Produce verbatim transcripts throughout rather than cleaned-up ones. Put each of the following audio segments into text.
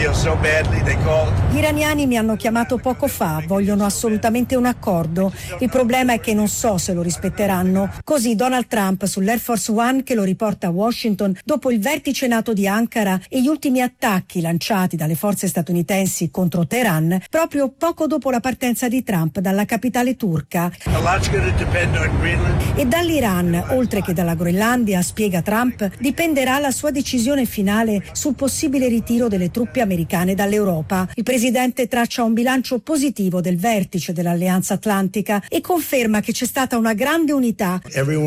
Gli iraniani mi hanno chiamato poco fa, vogliono assolutamente un accordo. Il problema è che non so se lo rispetteranno. Così Donald Trump sull'Air Force One che lo riporta a Washington dopo il vertice NATO di Ankara e gli ultimi attacchi lanciati dalle forze statunitensi contro Teheran proprio poco dopo la partenza di Trump dalla capitale turca. E dall'Iran, oltre che dalla Groenlandia, spiega Trump, dipenderà la sua decisione finale sul possibile ritiro delle truppe americane dall'Europa. Il presidente traccia un bilancio positivo del vertice dell'Alleanza Atlantica e conferma che c'è stata una grande unità.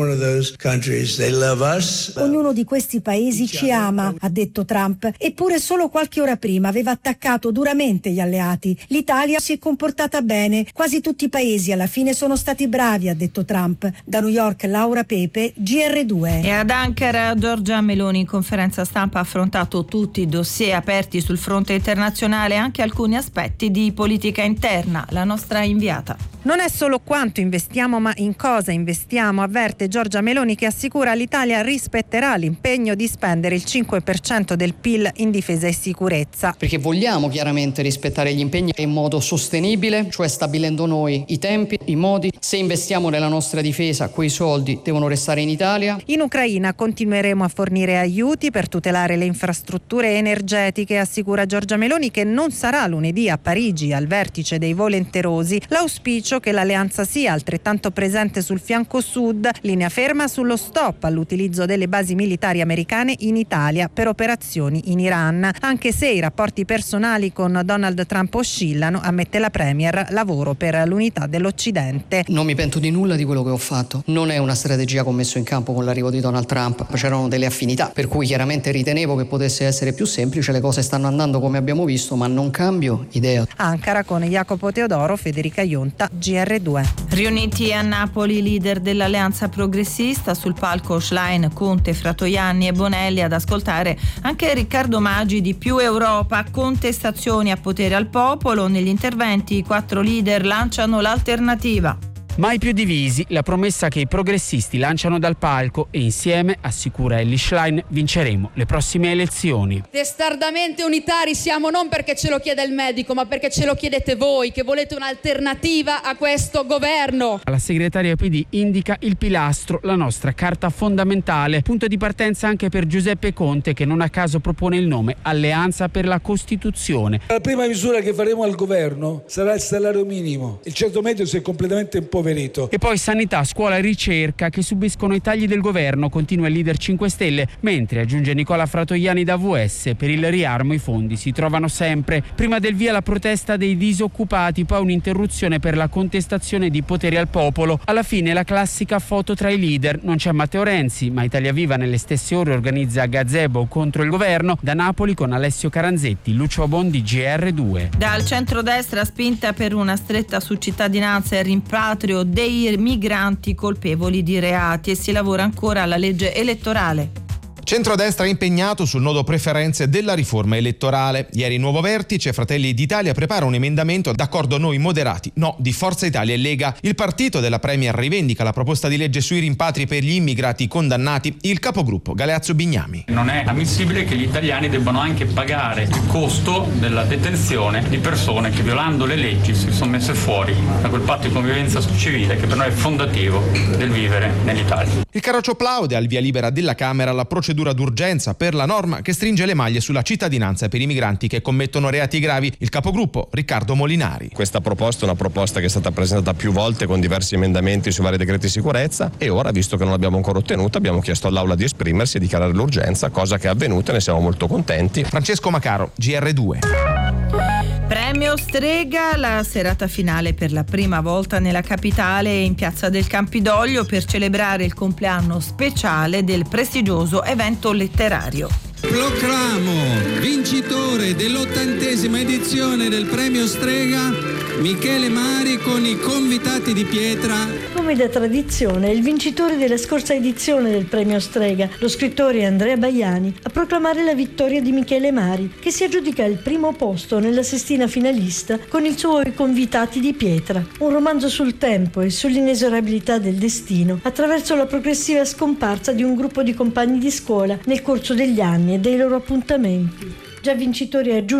Ognuno di questi paesi ci ama, ha detto Trump, eppure solo qualche ora prima aveva attaccato duramente gli alleati. L'Italia si è comportata bene, quasi tutti i paesi alla fine sono stati bravi, ha detto Trump. Da New York, Laura Pepe, G R due. E ad Ankara, Giorgia Meloni in conferenza stampa ha affrontato tutti i dossier aperti sul fronte internazionale e anche alcuni aspetti di politica interna. La nostra inviata. Non è solo quanto investiamo, ma in cosa investiamo, avverte Giorgia Meloni, che assicura l'Italia rispetterà l'impegno di spendere il cinque per cento del P I L in difesa e sicurezza. Perché vogliamo chiaramente rispettare gli impegni in modo sostenibile, cioè stabilendo noi i tempi, i modi. Se investiamo nella nostra difesa, quei soldi devono restare in Italia. In Ucraina continueremo a fornire aiuti per tutelare le infrastrutture energetiche, assicura Giorgia Meloni, che non sarà lunedì a Parigi al vertice dei volenterosi. L'auspicio che l'alleanza sia altrettanto presente sul fianco sud, linea ferma sullo stop all'utilizzo delle basi militari americane in Italia per operazioni in Iran. Anche se i rapporti personali con Donald Trump oscillano, ammette la Premier, lavoro per l'unità dell'Occidente. Non mi pento di nulla di quello che ho fatto. Non è una strategia che ho messo in campo con l'arrivo di Donald Trump. C'erano delle affinità, per cui chiaramente ritenevo che potesse essere più semplice. Le cose stanno andando come abbiamo visto, ma non cambio idea. Ankara con Jacopo Teodoro, Federica Ionta, G R due. Riuniti a Napoli, leader dell'Alleanza Progressista, sul palco Schlein, Conte, Fratoianni e Bonelli, ad ascoltare anche Riccardo Maggi di Più Europa. Contestazioni a potere al popolo. Negli interventi i quattro leader lanciano l'alternativa. Mai più divisi, la promessa che i progressisti lanciano dal palco, e insieme, assicura Elly Schlein, vinceremo le prossime elezioni. Testardamente unitari siamo, non perché ce lo chiede il medico, ma perché ce lo chiedete voi, che volete un'alternativa a questo governo. La segretaria P D indica il pilastro, la nostra carta fondamentale, punto di partenza anche per Giuseppe Conte, che non a caso propone il nome Alleanza per la Costituzione. La prima misura che faremo al governo sarà il salario minimo. Il ceto medio si è completamente impoverito. E poi sanità, scuola e ricerca che subiscono i tagli del governo, continua il leader cinque Stelle, mentre, aggiunge Nicola Fratoianni da V S, per il riarmo i fondi si trovano sempre. Prima del via la protesta dei disoccupati, poi un'interruzione per la contestazione di potere al popolo. Alla fine la classica foto tra i leader. Non c'è Matteo Renzi, ma Italia Viva nelle stesse ore organizza gazebo contro il governo. Da Napoli con Alessio Caranzetti, Lucio Bondi, G R due. Dal centrodestra spinta per una stretta su cittadinanza e rimpatrio dei migranti colpevoli di reati, e si lavora ancora alla legge elettorale. Centrodestra impegnato sul nodo preferenze della riforma elettorale. Ieri nuovo vertice, Fratelli d'Italia prepara un emendamento d'accordo noi moderati, no di Forza Italia e Lega. Il partito della Premier rivendica la proposta di legge sui rimpatri per gli immigrati condannati. Il capogruppo Galeazzo Bignami. Non è ammissibile che gli italiani debbano anche pagare il costo della detenzione di persone che, violando le leggi, si sono messe fuori da quel patto di convivenza civile che per noi è fondativo del vivere nell'Italia. Il Carroccio plaude al via libera della Camera alla procedura d'urgenza per la norma che stringe le maglie sulla cittadinanza per i migranti che commettono reati gravi. Il capogruppo Riccardo Molinari. Questa proposta è una proposta che è stata presentata più volte con diversi emendamenti su vari decreti di sicurezza, e ora, visto che non l'abbiamo ancora ottenuta, abbiamo chiesto all'Aula di esprimersi e dichiarare l'urgenza, cosa che è avvenuta e ne siamo molto contenti. Francesco Macaro, G R due. Premio Strega, la serata finale per la prima volta nella capitale in Piazza del Campidoglio per celebrare il compleanno speciale del prestigioso evento letterario. Proclamo vincitore dell'ottantesima edizione del Premio Strega Michele Mari con i convitati di pietra. Come da tradizione, il vincitore della scorsa edizione del Premio Strega, lo scrittore Andrea Baiani, a proclamare la vittoria di Michele Mari, che si aggiudica il primo posto nella sestina finalista con il suo I convitati di pietra, un romanzo sul tempo e sull'inesorabilità del destino attraverso la progressiva scomparsa di un gruppo di compagni di scuola nel corso degli anni e dei loro appuntamenti. Già vincitori a giugno